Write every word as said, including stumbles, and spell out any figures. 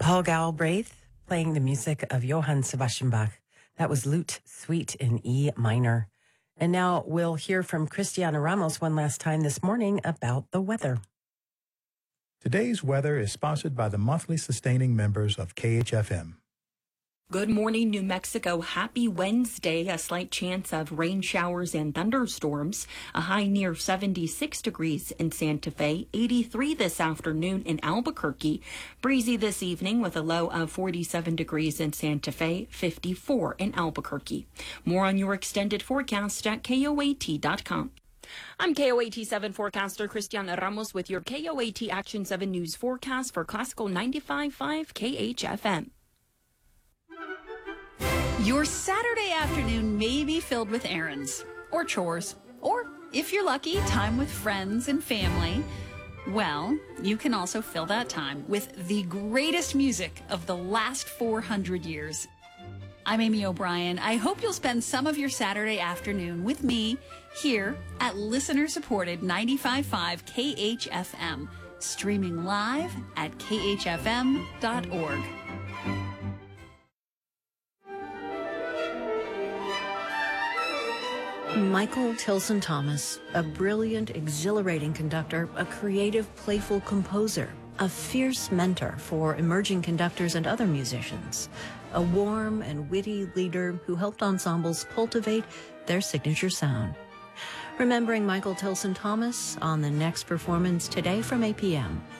Paul Galbraith playing the music of Johann Sebastian Bach. That was Lute Suite in E minor. And now we'll hear from Cristiana Ramos one last time this morning about the weather. Today's weather is sponsored by the monthly sustaining members of K H F M. Good morning, New Mexico. Happy Wednesday. A slight chance of rain showers and thunderstorms. A high near seventy-six degrees in Santa Fe. eighty-three this afternoon in Albuquerque. Breezy this evening with a low of forty-seven degrees in Santa Fe. fifty-four in Albuquerque. More on your extended forecast at K O A T dot com. I'm K O A T seven forecaster Cristiana Ramos with your K O A T Action seven News forecast for Classical ninety-five point five K H F M. Your Saturday afternoon may be filled with errands or chores, or if you're lucky, time with friends and family. Well, you can also fill that time with the greatest music of the last four hundred years. I'm Amy O'Brien. I hope you'll spend some of your Saturday afternoon with me here at listener-supported ninety-five point five K H F M, streaming live at K H F M dot org. Michael Tilson Thomas, a brilliant, exhilarating conductor, a creative, playful composer, a fierce mentor for emerging conductors and other musicians, a warm and witty leader who helped ensembles cultivate their signature sound. Remembering Michael Tilson Thomas on the next performance today from eight p.m.